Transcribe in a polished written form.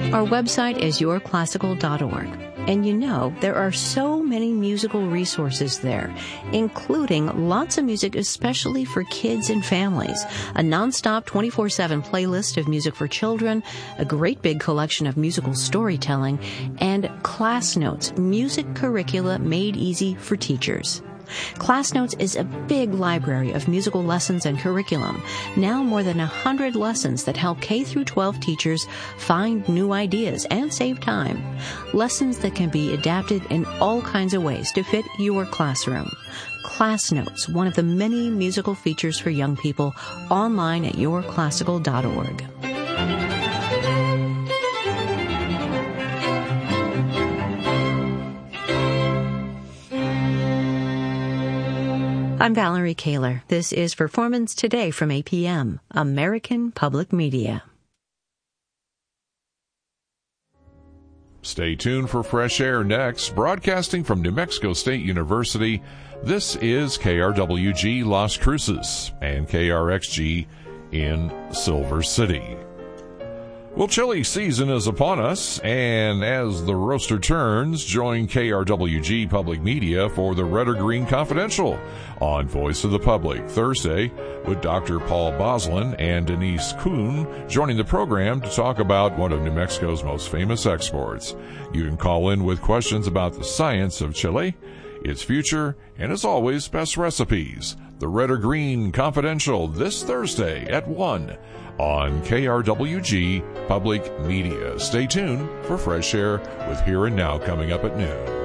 Our website is yourclassical.org. And you know, there are so many musical resources there, including lots of music especially for kids and families, a nonstop 24/7 playlist of music for children, a great big collection of musical storytelling, and Class Notes, music curricula made easy for teachers. Class Notes is a big library of musical lessons and curriculum, now more than 100 lessons that help K through 12 teachers find new ideas and save time. Lessons that can be adapted in all kinds of ways to fit your classroom. Class Notes, one of the many musical features for young people, online at yourclassical.org. I'm Valerie Kaler. This is Performance Today from APM, American Public Media. Stay tuned for Fresh Air next. Broadcasting from New Mexico State University, this is KRWG Las Cruces and KRXG in Silver City. Well, chili season is upon us, and as the roster turns, join KRWG Public Media for the Red or Green Confidential on Voice of the Public Thursday with Dr. Paul Boslin and Denise Kuhn joining the program to talk about one of New Mexico's most famous exports. You can call in with questions about the science of chili, its future, and as always, best recipes. The Red or Green Confidential this Thursday at 1 on KRWG Public Media. Stay tuned for Fresh Air with Here and Now coming up at noon.